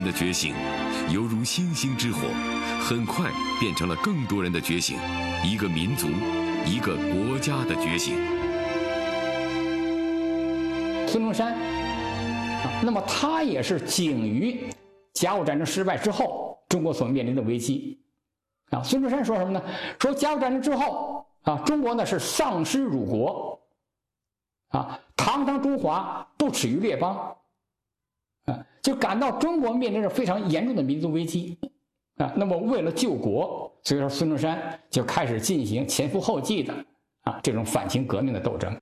的觉醒，犹如星星之火，很快变成了更多人的觉醒，一个民族、一个国家的觉醒。 孙中山那么他也是警于甲午战争失败之后中国所面临的危机孙中山说什么呢？说甲午战争之后中国呢是丧失辱国堂堂中华不耻于列邦就感到中国面临着非常严重的民族危机那么为了救国，所以说孙中山就开始进行前赴后继的这种反清革命的斗争。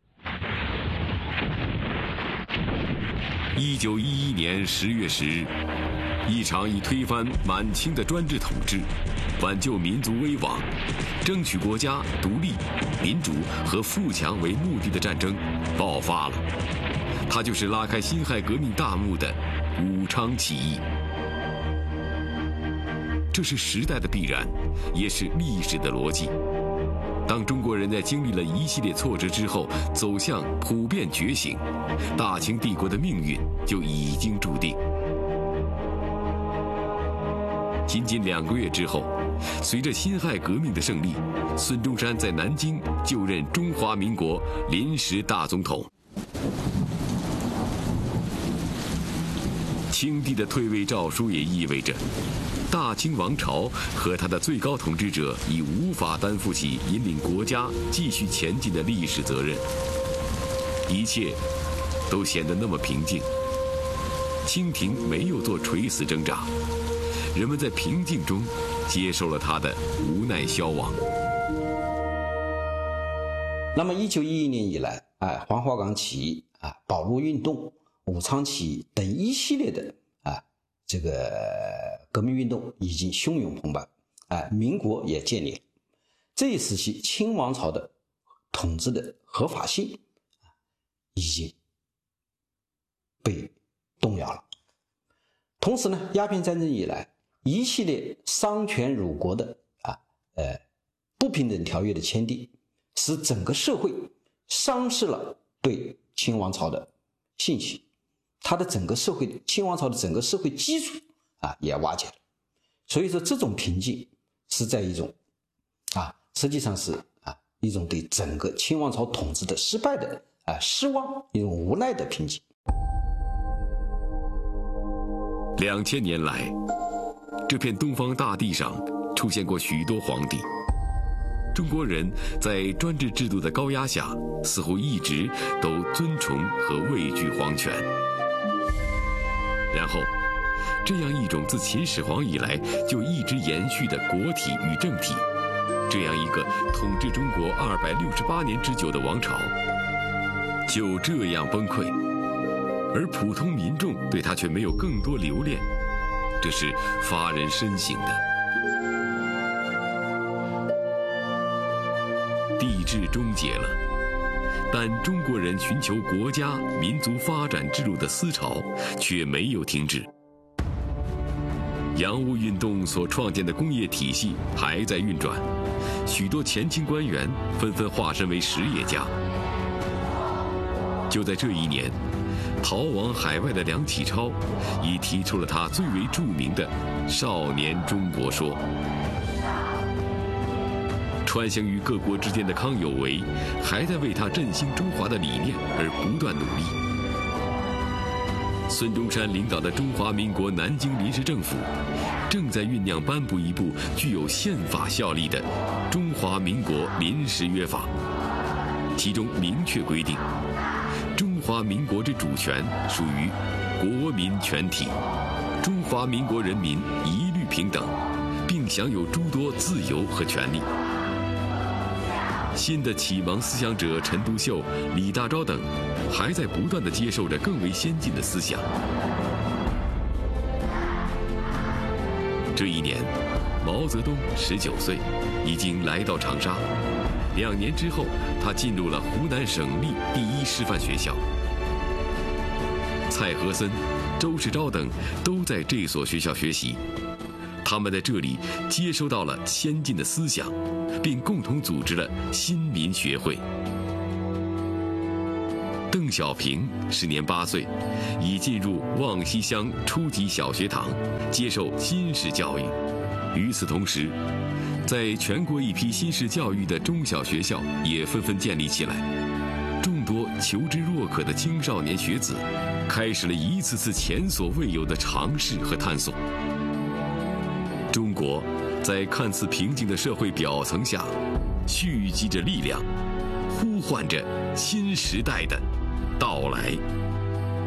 1911年10月10日，一场以推翻满清的专制统治、挽救民族危亡、争取国家独立、民主和富强为目的的战争爆发了。它就是拉开辛亥革命大幕的武昌起义。这是时代的必然，也是历史的逻辑。当中国人在经历了一系列挫折之后，走向普遍觉醒，大清帝国的命运就已经注定。仅仅2个月之后，随着辛亥革命的胜利，孙中山在南京就任中华民国临时大总统。清帝的退位诏书也意味着大清王朝和他的最高统治者已无法担负起引领国家继续前进的历史责任，一切都显得那么平静。清廷没有做垂死挣扎，人们在平静中接受了他的无奈消亡。 那么1911年以来黄花岗起义保路运动、武昌起义等一系列的这个革命运动已经汹涌澎湃民国也建立了。这一时期清王朝的统治的合法性已经被动摇了。同时呢，鸦片战争以来一系列丧权辱国的不平等条约的签订，使整个社会丧失了对清王朝的信心，它的整个社会，清王朝的整个社会基础也瓦解了。所以说这种平静是在一种实际上是一种对整个清王朝统治的失败的失望，一种无奈的平静。 2000年来，这片东方大地上出现过许多皇帝，中国人在专制制度的高压下，似乎一直都尊崇和畏惧皇权。然后这样一种自秦始皇以来就一直延续的国体与政体，这样一个统治中国268年之久的王朝，就这样崩溃，而普通民众对他却没有更多留恋，这是发人深省的。帝制终结了，但中国人寻求国家民族发展之路的思潮却没有停止。洋务运动所创建的工业体系还在运转，许多前清官员纷纷化身为实业家。就在这一年，逃往海外的梁启超已提出了他最为著名的少年中国说。穿行于各国之间的康有为还在为他振兴中华的理念而不断努力。孙中山领导的中华民国南京临时政府正在酝酿颁布一部具有宪法效力的《中华民国临时约法》，其中明确规定，中华民国之主权属于国民全体，中华民国人民一律平等，并享有诸多自由和权利。新的启蒙思想者陈独秀、李大钊等还在不断地接受着更为先进的思想。这一年，毛泽东19岁，已经来到长沙。2年之后，他进入了湖南省立第1师范学校。蔡和森、周世钊等都在这所学校学习，他们在这里接收到了先进的思想，并共同组织了新民学会。邓邓小平时年8岁，已进入望西乡初级小学堂，接受新式教育。与此同时，在全国一批新式教育的中小学校也纷纷建立起来。众多求知若渴的青少年学子，开始了一次次前所未有的尝试和探索。中国在看似平静的社会表层下，蓄积着力量，呼唤着新时代的到来。